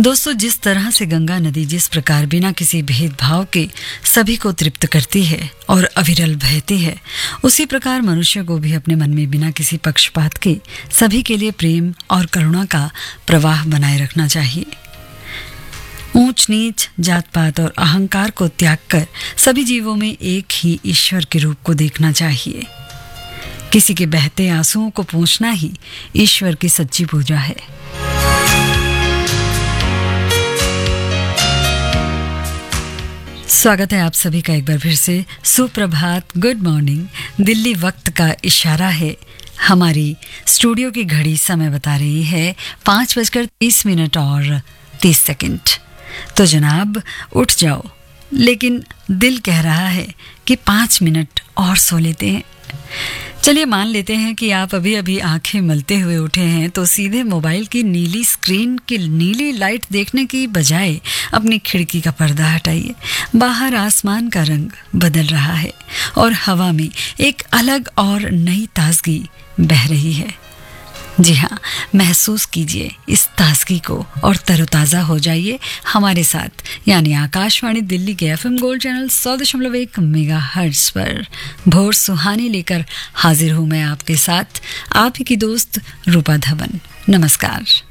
दोस्तों, जिस तरह से गंगा नदी जिस प्रकार बिना किसी भेदभाव के सभी को तृप्त करती है और अविरल बहती है, उसी प्रकार मनुष्य को भी अपने मन में बिना किसी पक्षपात के सभी के लिए प्रेम और करुणा का प्रवाह बनाए रखना चाहिए। ऊंच नीच, जात पात और अहंकार को त्याग कर सभी जीवों में एक ही ईश्वर के रूप को देखना चाहिए। किसी के बहते आंसुओं को पोंछना ही ईश्वर की सच्ची पूजा है। स्वागत है आप सभी का एक बार फिर से। सुप्रभात, गुड मॉर्निंग। दिल्ली वक्त का इशारा है। हमारी स्टूडियो की घड़ी समय बता रही है 5:30 और 30 सेकंड। तो जनाब उठ जाओ, लेकिन दिल कह रहा है कि 5 मिनट और सो लेते हैं। चलिए मान लेते हैं कि आप अभी अभी आंखें मलते हुए उठे हैं, तो सीधे मोबाइल की नीली स्क्रीन की नीली लाइट देखने की बजाय अपनी खिड़की का पर्दा हटाइए। बाहर आसमान का रंग बदल रहा है और हवा में एक अलग और नई ताजगी बह रही है। जी हाँ, महसूस कीजिए इस ताजगी को और तरोताज़ा हो जाइए हमारे साथ, यानी आकाशवाणी दिल्ली के FM गोल्ड चैनल 100.1 मेगाहर्ट्ज़ पर। भोर सुहानी लेकर हाजिर हूँ मैं आपके साथ, आप ही की दोस्त रूपा धवन। नमस्कार।